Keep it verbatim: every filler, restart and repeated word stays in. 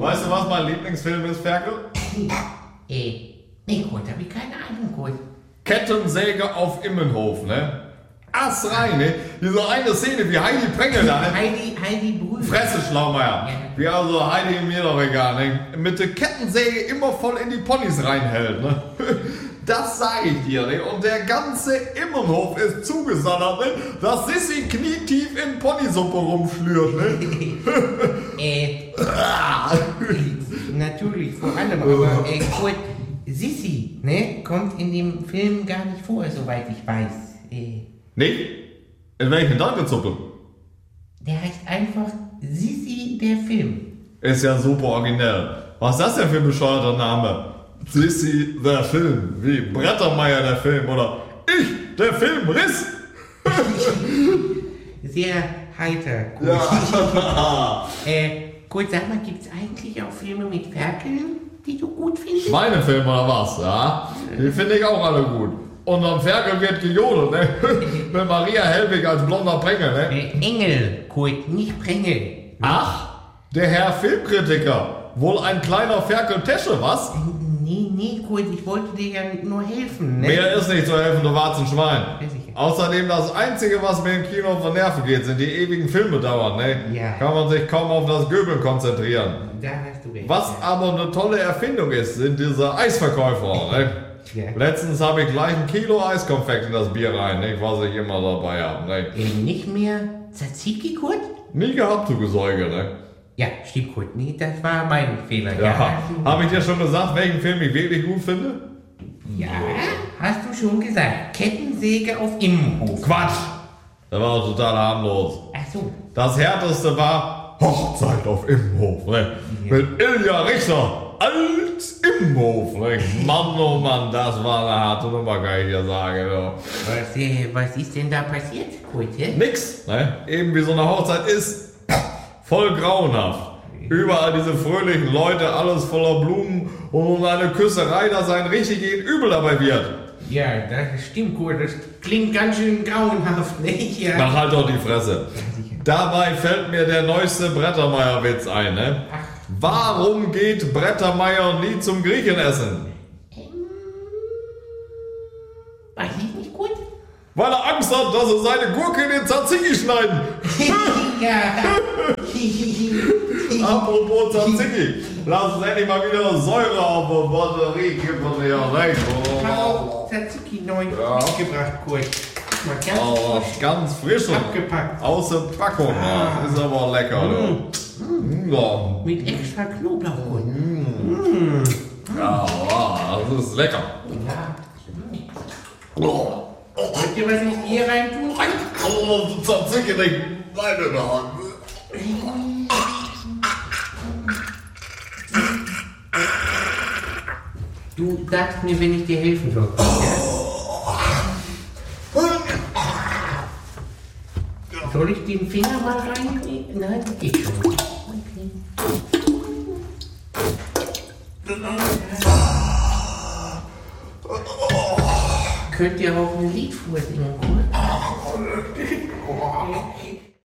Weißt du, was mein Lieblingsfilm ist, Ferkel? Äh, nee, Kurt, hab ich keine Ahnung, Kurt. Kettensäge auf Immenhof, ne? Ass rein, ne? Diese eine Szene wie Heidi Prengel da, ne? Heidi, Heidi Brühl. Fresse, Schlaumeier. Ja. Wie also Heidi mir doch egal, ne? Mit der Kettensäge immer voll in die Ponys reinhält, ne? Das sag ich dir, ne? Und der ganze Immenhof ist zugesondert, ne? Dass Sissi knietief in Ponysuppe rumschlürt, ne? äh, natürlich, vor allem, aber äh, Kurt, Sissi, ne? Kommt in dem Film gar nicht vor, soweit ich weiß. Äh, Nee? In welchen Dankezuppe? Der heißt einfach Sissi, der Film. Ist ja super originell. Was ist das denn für ein bescheuerter Name? Sissi, der Film. Wie Brettermeier, der Film. Oder ich, der Filmriss. Sehr heiter, Kurt. Ja. äh, Kurt, sag mal, gibt's eigentlich auch Filme mit Ferkeln, die du gut findest? Meine Filme oder was? Ja? Die finde ich auch alle gut. Und am Ferkel wird gejodelt, ne? Mit Maria Helbig als blonder Prengel, ne? Äh, Engel, Kurt, nicht Prengel. Ach, der Herr Filmkritiker. Wohl ein kleiner Ferkel-Tesche, was? Nee, nee, Kurt, ich wollte dir ja nur helfen, ne? Mir ist nicht zu helfen, du Warzenschwein. Ja, sicher. Außerdem das Einzige, was mir im Kino auf die Nerven geht, sind die ewigen Filme dauern, ne? Ja. Kann man sich kaum auf das Göbeln konzentrieren. Da hast du recht. Was aber eine tolle Erfindung ist, sind diese Eisverkäufer, ne? Ja. Letztens habe ich gleich ein Kilo Eiskonfekt in das Bier rein, nicht, was ich immer dabei habe, ne? Äh, nicht mehr Tzatziki, Kurt? Nie gehabt, du Gesäuge, ne? Ja, stimmt, Kurt. Nee, das war mein Fehler. Ja. Ja, Habe ich dir schon gesagt, welchen Film ich wirklich gut finde? ja, hast du schon gesagt. Kettensäge auf Immenhof. Quatsch! Das war doch total harmlos. Ach so. Das härteste war Hochzeit auf Immenhof, ne? Ja. Mit Ilja Richter als Immenhof, ne? Mann, oh Mann, das war eine harte Nummer, kann ich dir sagen. Ne? Was, äh, was ist denn da passiert, Kurt? Ja? Nix, ne? Eben wie so eine Hochzeit ist. Voll grauenhaft. Überall diese fröhlichen Leute, alles voller Blumen und eine Küsserei, dass ein richtig übel dabei wird. Ja, das stimmt, Kurt. Das klingt ganz schön grauenhaft, nicht? Ja. Mach halt doch die Fresse. Dabei fällt mir der neueste Brettermeier-Witz ein, ne? Ach. Warum geht Brettermeier nie zum Griechenessen? Weiß ich nicht, Kurt? Weil er Angst hat, dass er seine Gurke in den Tzatziki schneiden. Ja. Apropos Tzatziki, lass uns endlich mal wieder Säure auf der Batterie kippen hier, ne? Auch Tzatziki neu Ja. mitgebracht, Kurt. Mal ganz Oh, frisch ganz frisch und abgepackt. aus der Packung. Ja. Ist aber lecker, du. Mm. Ja. Mit extra Knoblauch, Kurt. Ja, wow, das ist lecker. Ja. Oh. Wollt ihr was in hier rein tun? Oh, Tzatziki nicht meine in der Hand. Du sagst mir, wenn ich dir helfen soll. Ja? Soll ich den Finger mal reinlegen? Nein, das geht schon. Okay. Könnt ihr auch ein Lied vorsingen, cool?